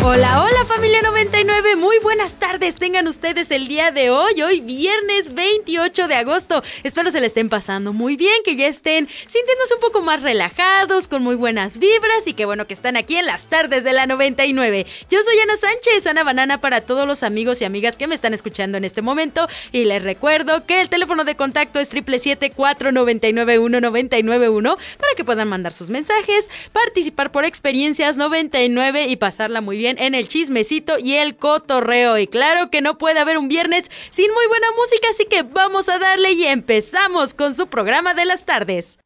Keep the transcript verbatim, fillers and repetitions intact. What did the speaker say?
Hola, hola familia noventa y nueve, muy buenas tardes tengan ustedes el día de hoy, hoy viernes veintiocho de agosto. Espero se le estén pasando muy bien, que ya estén sintiéndose un poco más relajados, con muy buenas vibras y que bueno que están aquí en las tardes de la noventa y nueve. Yo soy Ana Sánchez, Ana Banana para todos los amigos y amigas que me están escuchando en este momento y les recuerdo que el teléfono de contacto es siete siete siete, cuatro nueve nueve, uno nueve nueve uno para que puedan mandar sus mensajes, participar por experiencias noventa y nueve y pasarla muy bien en el chismecito y el cotorreo. Y claro que no puede haber un viernes sin muy buena música, así que vamos a darle y empezamos con su programa de las tardes.